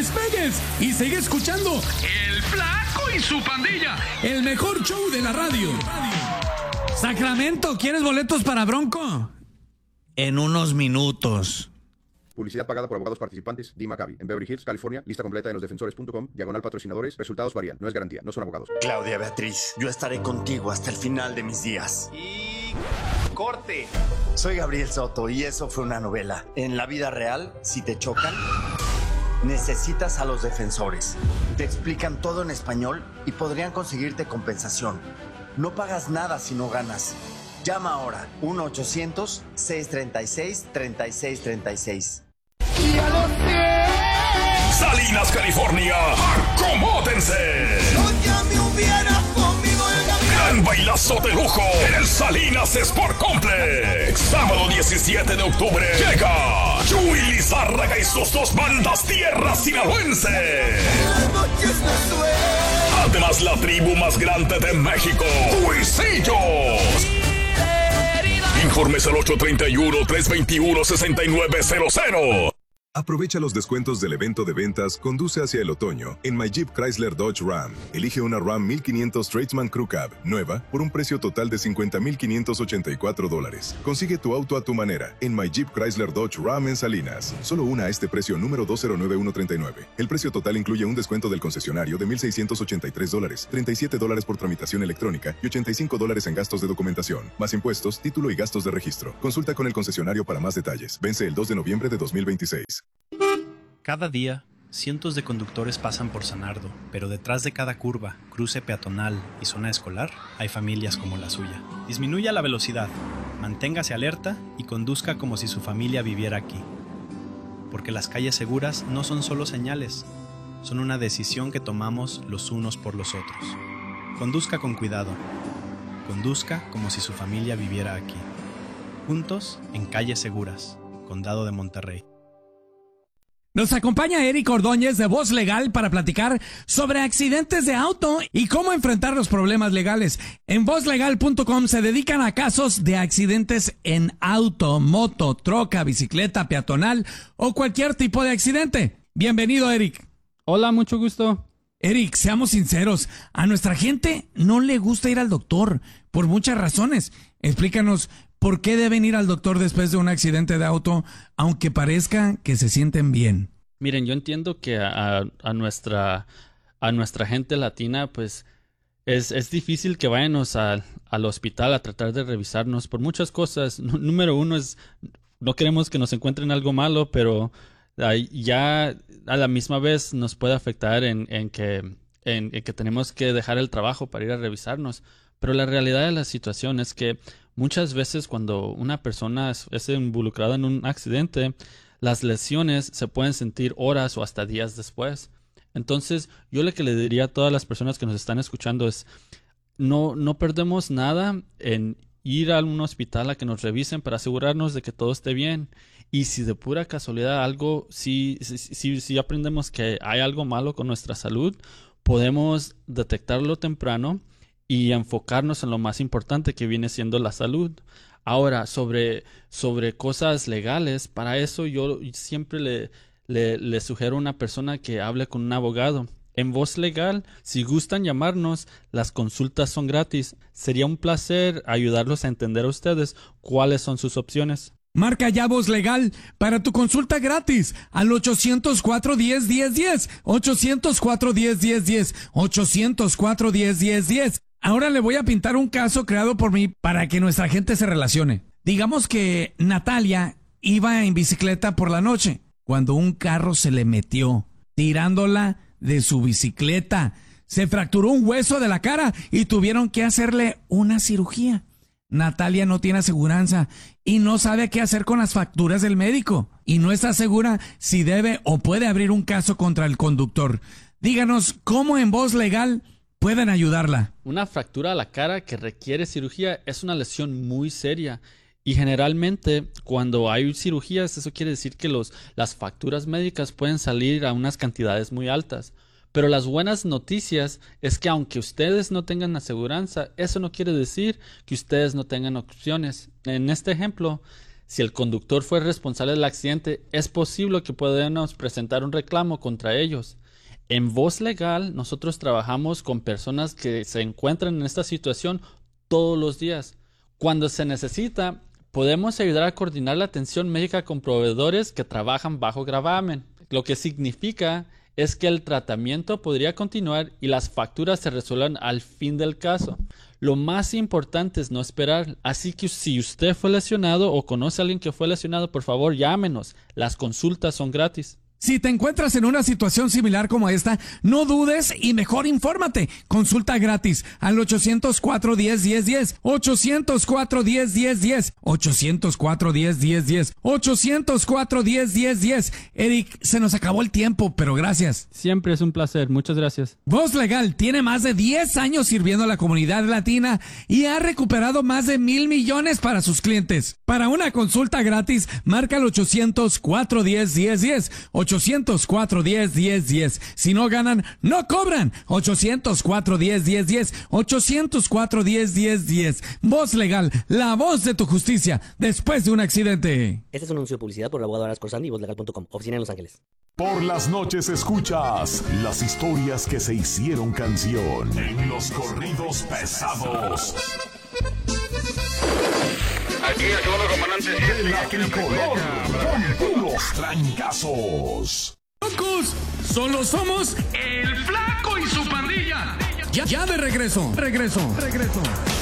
despegues y sigue escuchando El Flaco y su Pandilla, el mejor show de la radio. Sacramento, ¿quieres boletos para Bronco? En unos minutos. Publicidad pagada por abogados participantes. Dee Maccabi. En Beverly Hills, California. Lista completa en losdefensores.com. /patrocinadores. Resultados varían. No es garantía. No son abogados. Claudia Beatriz, yo estaré contigo hasta el final de mis días. Y... corte. Soy Gabriel Soto y eso fue una novela. En la vida real, si te chocan, necesitas a los defensores. Te explican todo en español y podrían conseguirte compensación. No pagas nada si no ganas. Llama ahora. 1-800-636-3636. Salinas, California, acomódense. Yo ya me hubiera comido el Gran bailazo de lujo en el Salinas Sport Complex. Sábado 17 de octubre llega Chuy Lizárraga y sus dos bandas Tierra Sinaloense. Además, la tribu más grande de México, Huisillos. Informes al 831-321-6900. Aprovecha los descuentos del evento de ventas Conduce hacia el otoño en My Jeep Chrysler Dodge Ram. Elige una Ram 1500 Tradesman Crew Cab nueva por un precio total de $50,584. Consigue tu auto a tu manera en My Jeep Chrysler Dodge Ram en Salinas. Solo una a este precio número 209139. El precio total incluye un descuento del concesionario de $1,683, $37 por tramitación electrónica y $85 en gastos de documentación, más impuestos, título y gastos de registro. Consulta con el concesionario para más detalles. Vence el 2 de noviembre de 2026. Cada día, cientos de conductores pasan por San Ardo, pero detrás de cada curva, cruce peatonal y zona escolar, hay familias como la suya. Disminuya la velocidad, manténgase alerta y conduzca como si su familia viviera aquí. Porque las calles seguras no son solo señales, son una decisión que tomamos los unos por los otros. Conduzca con cuidado. Conduzca como si su familia viviera aquí. Juntos en Calles Seguras, Condado de Monterrey. Nos acompaña Eric Ordóñez de Voz Legal para platicar sobre accidentes de auto y cómo enfrentar los problemas legales. En vozlegal.com se dedican a casos de accidentes en auto, moto, troca, bicicleta, peatonal o cualquier tipo de accidente. Bienvenido, Eric. Hola, mucho gusto. Eric, seamos sinceros, a nuestra gente no le gusta ir al doctor por muchas razones. Explícanos por qué deben ir al doctor después de un accidente de auto, aunque parezca que se sienten bien. Miren, yo entiendo que a nuestra gente latina, pues, es difícil que vayamos al hospital a tratar de revisarnos por muchas cosas. Número uno es, no queremos que nos encuentren algo malo, pero ya a la misma vez nos puede afectar en que tenemos que dejar el trabajo para ir a revisarnos. Pero la realidad de la situación es que muchas veces cuando una persona es involucrada en un accidente, las lesiones se pueden sentir horas o hasta días después. Entonces, yo lo que le diría a todas las personas que nos están escuchando es, no perdemos nada en ir a un hospital a que nos revisen para asegurarnos de que todo esté bien. Y si de pura casualidad si aprendemos que hay algo malo con nuestra salud, podemos detectarlo temprano y enfocarnos en lo más importante que viene siendo la salud. Ahora, sobre cosas legales, para eso yo siempre le sugiero a una persona que hable con un abogado. En Voz Legal, si gustan llamarnos, las consultas son gratis. Sería un placer ayudarlos a entender a ustedes cuáles son sus opciones. Marca ya Voz Legal para tu consulta gratis al 800-410-1010, 800-410-1010, 800-410-1010. Ahora le voy a pintar un caso creado por mí para que nuestra gente se relacione. Digamos que Natalia iba en bicicleta por la noche cuando un carro se le metió, tirándola de su bicicleta. Se fracturó un hueso de la cara y tuvieron que hacerle una cirugía. Natalia no tiene aseguranza y no sabe qué hacer con las facturas del médico. Y no está segura si debe o puede abrir un caso contra el conductor. Díganos cómo en Voz Legal pueden ayudarla. Una fractura a la cara que requiere cirugía es una lesión muy seria. Y generalmente cuando hay cirugías, eso quiere decir que las facturas médicas pueden salir a unas cantidades muy altas. Pero las buenas noticias es que aunque ustedes no tengan aseguranza, eso no quiere decir que ustedes no tengan opciones. En este ejemplo, Si el conductor fue responsable del accidente, es posible que podamos presentar un reclamo contra ellos. En Voz Legal, nosotros trabajamos con personas que se encuentran en esta situación todos los días. Cuando se necesita, podemos ayudar a coordinar la atención médica con proveedores que trabajan bajo gravamen, lo que significa es que el tratamiento podría continuar y las facturas se resuelvan al fin del caso. Lo más importante es no esperar, así que si usted fue lesionado o conoce a alguien que fue lesionado, por favor llámenos, las consultas son gratis. Si te encuentras en una situación similar como esta, no dudes y mejor infórmate. Consulta gratis al 800-410-1010, 800-410-1010, 800-410-1010, 800-410-1010. Eric, se nos acabó el tiempo, pero gracias. Siempre es un placer, muchas gracias. Voz Legal tiene más de 10 años sirviendo a la comunidad latina y ha recuperado más de $1,000 millones para sus clientes. Para una consulta gratis, marca el 800-410-1010, 800-410-1010. Si no ganan, no cobran. 800-410-1010, 800-410-1010. Voz Legal, la voz de tu justicia después de un accidente. Este es un anuncio de publicidad por el abogado Aras Corzandi y vozlegal.com, oficina en Los Ángeles. Por las noches escuchas las historias que se hicieron canción en los corridos pesados. Aquí el segundo comandante de la tricolor, con puros trancazos. ¡Locos! Solo somos el Flaco y su pandilla. Ya de regreso.